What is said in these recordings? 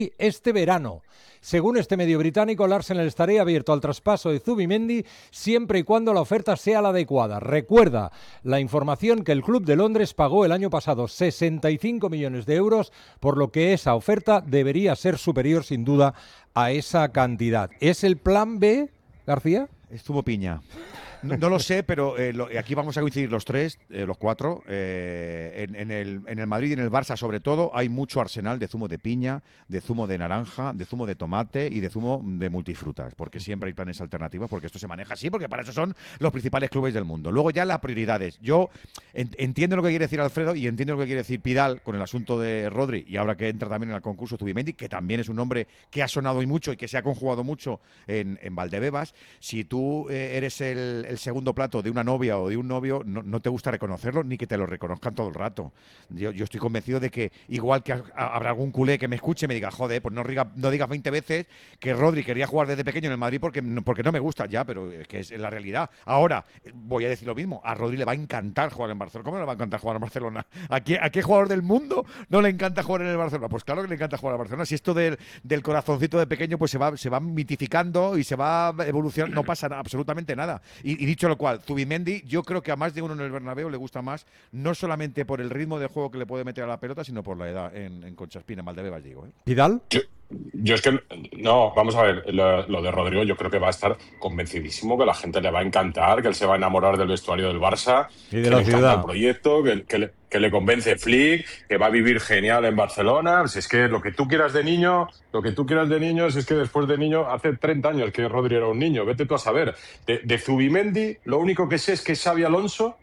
este verano. Según este medio británico, el Arsenal estaría abierto al traspaso de Zubimendi siempre y cuando la oferta sea la adecuada. Recuerda la información que el Club de Londres pagó el año pasado 65 millones de euros, por lo que esa oferta debería ser superior sin duda a esa cantidad. ¿Es el plan B, García? Estuvo piña. No lo sé, pero aquí vamos a coincidir los tres, los cuatro. En el Madrid y en el Barça, sobre todo, hay mucho arsenal de zumo de piña, de zumo de naranja, de zumo de tomate y de zumo de multifrutas, porque siempre hay planes alternativos, porque esto se maneja así, porque para eso son los principales clubes del mundo. Luego ya las prioridades. Yo entiendo lo que quiere decir Alfredo y entiendo lo que quiere decir Pidal con el asunto de Rodri, y ahora que entra también en el concurso Zubimendi, que también es un nombre que ha sonado hoy mucho y que se ha conjugado mucho en Valdebebas. Si tú eres el segundo plato de una novia o de un novio, no te gusta reconocerlo ni que te lo reconozcan todo el rato. Yo estoy convencido de que igual que habrá algún culé que me escuche y me diga, joder, pues no digas 20 veces que Rodri quería jugar desde pequeño en el Madrid porque no me gusta ya, pero es que es la realidad. Ahora, voy a decir lo mismo, a Rodri le va a encantar jugar en Barcelona. ¿Cómo le va a encantar jugar en Barcelona? ¿A qué jugador del mundo no le encanta jugar en el Barcelona? Pues claro que le encanta jugar en Barcelona. Si esto del corazoncito de pequeño pues se va mitificando y se va evolucionando, no pasa absolutamente nada. Y dicho lo cual, Zubimendi, yo creo que a más de uno en el Bernabéu le gusta más, no solamente por el ritmo de juego que le puede meter a la pelota, sino por la edad en Conchaspina, en Valdebebas, digo. ¿Pidal? Yo es que, no, vamos a ver, lo de Rodrigo yo creo que va a estar convencidísimo, que la gente le va a encantar, que él se va a enamorar del vestuario del Barça, y de que la le encanta ciudad. el proyecto, que le convence Flick, que va a vivir genial en Barcelona. Si es que lo que tú quieras de niño, si es que después de niño, hace 30 años que Rodri era un niño, vete tú a saber. De Zubimendi, lo único que sé es que Xabi Alonso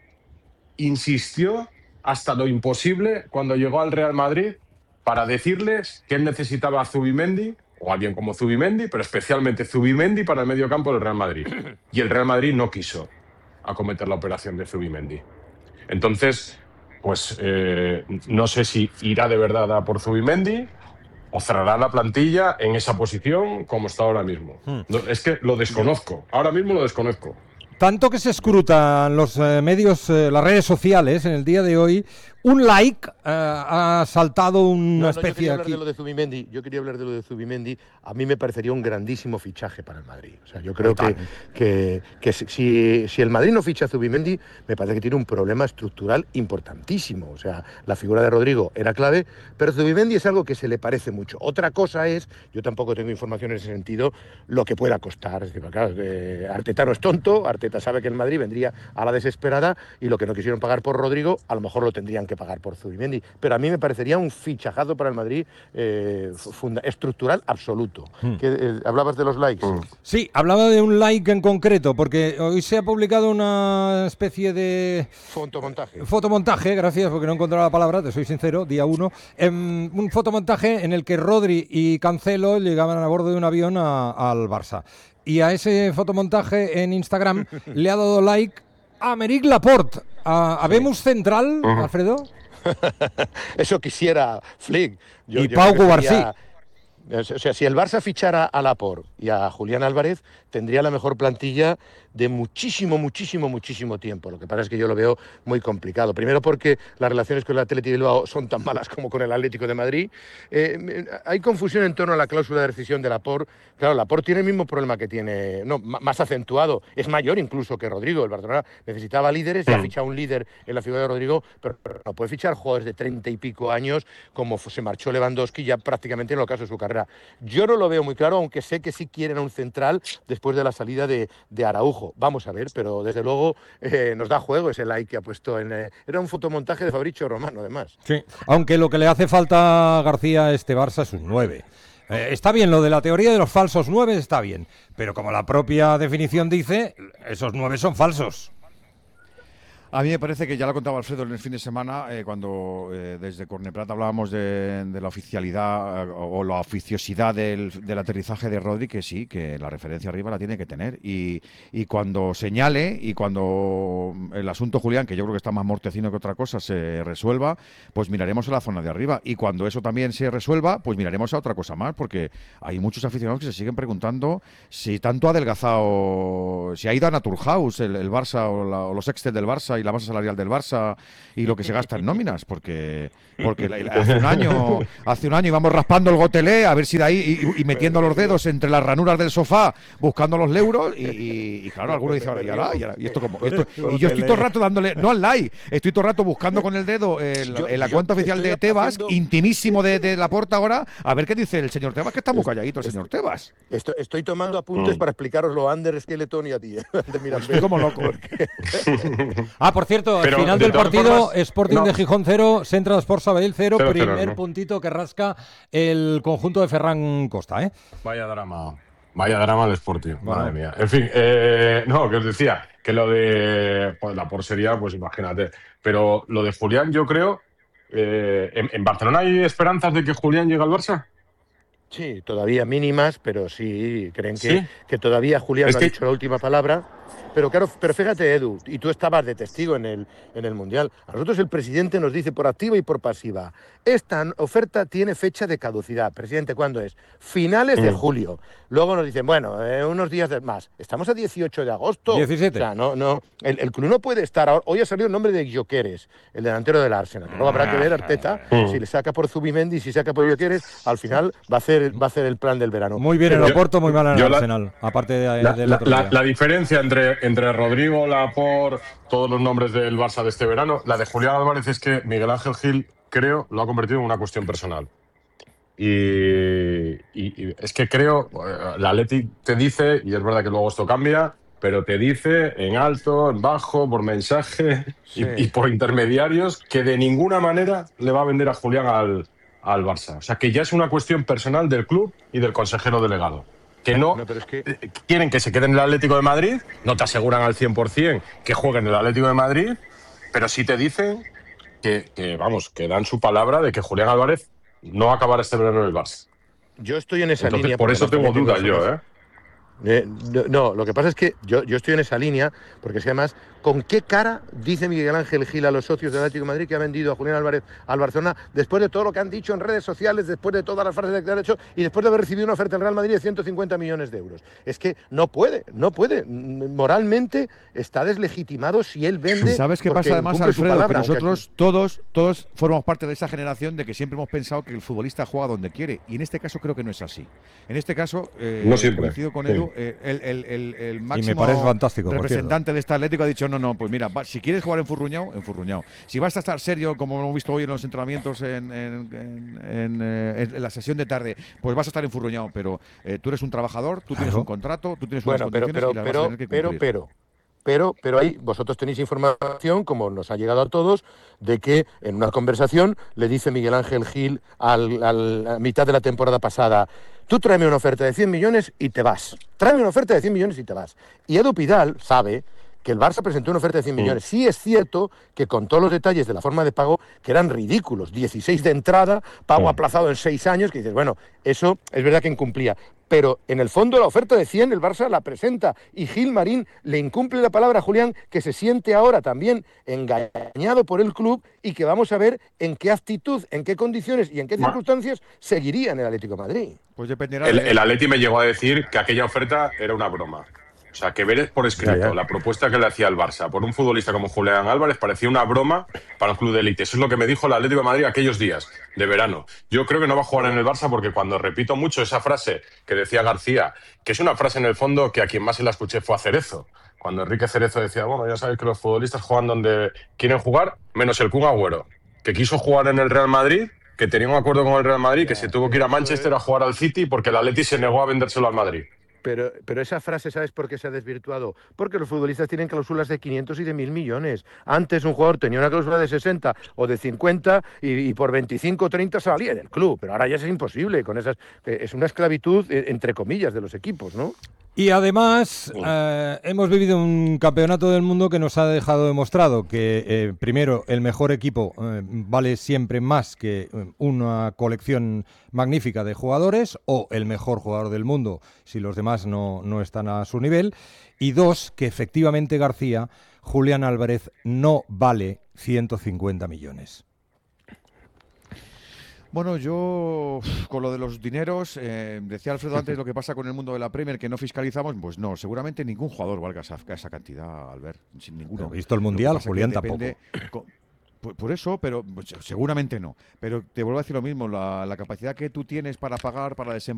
insistió hasta lo imposible cuando llegó al Real Madrid para decirles que él necesitaba a Zubimendi, o alguien como Zubimendi, pero especialmente Zubimendi para el mediocampo del Real Madrid. Y el Real Madrid no quiso acometer la operación de Zubimendi. Entonces, pues no sé si irá de verdad a por Zubimendi o cerrará la plantilla en esa posición como está ahora mismo. No, es que lo desconozco. Ahora mismo lo desconozco. Tanto que se escrutan los medios, las redes sociales en el día de hoy, un like ha saltado una especie aquí. Yo quería hablar de lo de Zubimendi. A mí me parecería un grandísimo fichaje para el Madrid. O sea, yo creo que si el Madrid no ficha a Zubimendi, me parece que tiene un problema estructural importantísimo. O sea, la figura de Rodrigo era clave, pero Zubimendi es algo que se le parece mucho. Otra cosa es, yo tampoco tengo información en ese sentido, lo que pueda costar. Es decir, claro, Arteta no es tonto, Arteta sabe que el Madrid vendría a la desesperada y lo que no quisieron pagar por Rodrigo, a lo mejor lo tendrían que pagar por Zubimendi, pero a mí me parecería un fichajazo para el Madrid estructural absoluto. ¿Hablabas de los likes? Sí, hablaba de un like en concreto, porque hoy se ha publicado una especie de fotomontaje, gracias, porque no he encontrado la palabra, te soy sincero, día 1, un fotomontaje en el que Rodri y Cancelo llegaban a bordo de un avión al Barça. Y a ese fotomontaje en Instagram le ha dado like a Aymeric Laporte. ¿Habemos central, Alfredo? Eso quisiera Flick. Y Pau Cubarsí. O sea, si el Barça fichara a Laporte y a Julián Álvarez, tendría la mejor plantilla de muchísimo tiempo. Lo que pasa es que yo lo veo muy complicado. Primero porque las relaciones con el Athletic de Bilbao son tan malas como con el Atlético de Madrid. Hay confusión en torno a la cláusula de rescisión de Laporte. Claro, Laporte tiene el mismo problema que tiene, más acentuado. Es mayor incluso que Rodrigo. El Barcelona necesitaba líderes, ya ha fichado un líder en la figura de Rodrigo, pero no puede fichar jugadores de 30 y pico años como se marchó Lewandowski ya prácticamente en el ocaso de su carrera. Yo no lo veo muy claro, aunque sé que sí quieren a un central después de la salida de Araujo. Vamos a ver, pero desde luego nos da juego ese like que ha puesto en... era un fotomontaje de Fabricio Romano, además. Sí, aunque lo que le hace falta a García a este Barça es un 9. Está bien, lo de la teoría de los falsos 9 está bien, pero como la propia definición dice, esos 9 son falsos. A mí me parece que ya lo contaba Alfredo en el fin de semana, cuando desde Corneprat hablábamos de la oficialidad o la oficiosidad del aterrizaje de Rodri, que sí, que la referencia arriba la tiene que tener. Y cuando señale y cuando el asunto Julián, que yo creo que está más mortecino que otra cosa, se resuelva, pues miraremos a la zona de arriba. Y cuando eso también se resuelva, pues miraremos a otra cosa más, porque hay muchos aficionados que se siguen preguntando si tanto ha adelgazado, si ha ido a Naturhaus el Barça o los Excel del Barça y la masa salarial del Barça y lo que se gasta en nóminas, porque hace un año íbamos raspando el gotelé a ver si de ahí y metiendo los dedos entre las ranuras del sofá buscando los euros y claro, alguno dice ahora, y esto como esto, y yo estoy todo el rato dándole no al like, estoy todo el rato buscando con el dedo en la cuenta oficial de Tebas, intimísimo de Laporta ahora, a ver qué dice el señor Tebas, que está muy calladito el señor Tebas. Estoy tomando apuntes para explicaros lo under Skeleton y a ti. Estoy como loco. Por cierto, al final del partido, Sporting de Gijón 0, Central Sports Sabadell 0, primer puntito que rasca el conjunto de Ferran Costa, ¿eh? Vaya drama el Sporting, madre mía. En fin, que os decía, que lo de la portería, pues imagínate. Pero lo de Julián, yo creo, ¿en Barcelona hay esperanzas de que Julián llegue al Barça? Sí, todavía mínimas, pero sí, creen que todavía Julián no ha dicho la última palabra. Pero claro, fíjate, Edu, y tú estabas de testigo en el Mundial. A nosotros el presidente nos dice por activa y por pasiva, esta oferta tiene fecha de caducidad. Presidente, ¿cuándo es? Finales de julio. Luego nos dicen, bueno, unos días más. Estamos a 18 de agosto. 17. O sea, no, el club no puede estar ahora. Hoy ha salido el nombre de Gyökeres, el delantero del Arsenal. Luego habrá que ver Arteta, si le saca por Zubimendi, si saca por Gyökeres, al final va a hacer el plan del verano. Muy bien en el Oporto, muy mal en el Arsenal. Aparte del otro día. La diferencia entre Rodrigo, Laporte, todos los nombres del Barça de este verano, la de Julián Álvarez es que Miguel Ángel Gil, creo, lo ha convertido en una cuestión personal. Y es que creo, la Atleti te dice, y es verdad que luego esto cambia, pero te dice en alto, en bajo, por mensaje y por intermediarios, que de ninguna manera le va a vender a Julián al Barça. O sea, que ya es una cuestión personal del club y del consejero delegado. Que pero es que quieren que se quede en el Atlético de Madrid, no te aseguran al 100% que juegue en el Atlético de Madrid, pero sí te dicen que dan su palabra de que Julián Álvarez no acabará este verano en el Barça. Yo estoy en esa línea. Por eso tengo dudas yo, ¿eh? No, lo que pasa es que yo estoy en esa línea, porque es que además, ¿con qué cara dice Miguel Ángel Gil a los socios del Atlético de Madrid que ha vendido a Julián Álvarez al Barcelona después de todo lo que han dicho en redes sociales, después de todas las frases que han hecho y después de haber recibido una oferta del Real Madrid de 150 millones de euros? Es que no puede. Moralmente está deslegitimado si él vende. ¿Sabes qué pasa además, Alfredo? Que nosotros todos formamos parte de esa generación de que siempre hemos pensado que el futbolista juega donde quiere, y en este caso creo que no es así. En este caso, no siempre. Coincido con Edu, el máximo me parece fantástico, representante de este Atlético ha dicho no, pues mira, si quieres jugar enfurruñado, si vas a estar serio, como hemos visto hoy en los entrenamientos en la sesión de tarde, pues vas a estar enfurruñado, pero tú eres un trabajador, tú tienes un contrato, tú tienes unas condiciones y las vas a tener que cumplir. Pero ahí vosotros tenéis información, como nos ha llegado a todos, de que en una conversación le dice Miguel Ángel Gil a mitad de la temporada pasada: tú tráeme una oferta de 100 millones y te vas. Tráeme una oferta de 100 millones y te vas. Y Edu Pidal sabe que el Barça presentó una oferta de 100 millones. Sí es cierto que con todos los detalles de la forma de pago, que eran ridículos, 16 de entrada, pago aplazado en 6 años, que dices, bueno, eso es verdad que incumplía. Pero en el fondo la oferta de 100 el Barça la presenta y Gil Marín le incumple la palabra a Julián, que se siente ahora también engañado por el club y que vamos a ver en qué actitud, en qué condiciones y en qué circunstancias seguiría en el Atlético de Madrid. Pues dependerá. El Atleti me llegó a decir que aquella oferta era una broma. O sea, que ver por escrito la propuesta que le hacía el Barça por un futbolista como Julián Álvarez parecía una broma para un club de élite. Eso es lo que me dijo el Atlético de Madrid aquellos días de verano. Yo creo que no va a jugar en el Barça porque cuando repito mucho esa frase que decía García, que es una frase en el fondo que a quien más se la escuché fue a Cerezo. Cuando Enrique Cerezo decía, bueno, ya sabéis que los futbolistas juegan donde quieren jugar, menos el Kun Agüero, que quiso jugar en el Real Madrid, que tenía un acuerdo con el Real Madrid, que se tuvo que ir a Manchester a jugar al City porque el Atleti se negó a vendérselo al Madrid. Pero esa frase, ¿sabes por qué se ha desvirtuado? Porque los futbolistas tienen cláusulas de 500 y de 1.000 millones. Antes un jugador tenía una cláusula de 60 o de 50 y por 25 o 30 salía del club. Pero ahora ya es imposible. Con esas es una esclavitud, entre comillas, de los equipos, ¿no? Y además hemos vivido un campeonato del mundo que nos ha dejado demostrado que, primero, el mejor equipo vale siempre más que una colección magnífica de jugadores, o el mejor jugador del mundo si los demás no están a su nivel. Y dos, que efectivamente, García, Julián Álvarez no vale 150 millones. Bueno, yo con lo de los dineros, decía Alfredo antes lo que pasa con el mundo de la Premier, que no fiscalizamos, pues no, seguramente ningún jugador valga esa cantidad, Albert, sin ninguno. Pero visto el Mundial, Julián tampoco. Por eso, pero pues, seguramente no. Pero te vuelvo a decir lo mismo, la capacidad que tú tienes para pagar, para desembolsar,